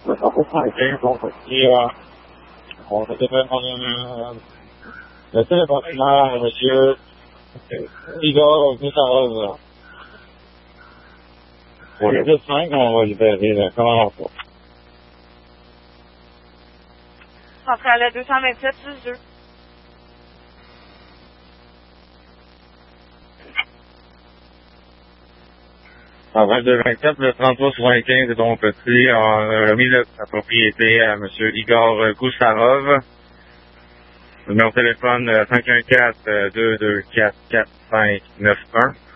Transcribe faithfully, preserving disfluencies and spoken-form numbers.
Le soixante-quinze, on peut dire, on peut dire, le téléphone à monsieur Igor Goussarov. Pour les deux cinq, on va libérer le commandant. Centrale à deux cent vingt-sept, six deux. En vingt-deux vingt-sept, le trente-trois soixante-quinze de Don Petit, on a remis la propriété à M. Igor Goussarov. Le numéro de téléphone cinq un quatre, deux deux quatre, quatre cinq neuf un.